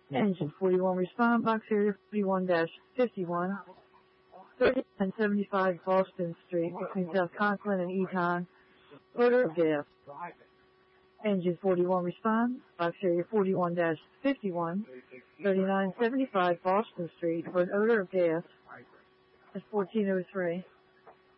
Engine 41 respond, box area 41-51, 3975 Boston Street between South Conklin and Eton. Odor of gas. Engine 41 respond, box area 41-51, 3975 Boston Street for an odor of gas. That's 1403.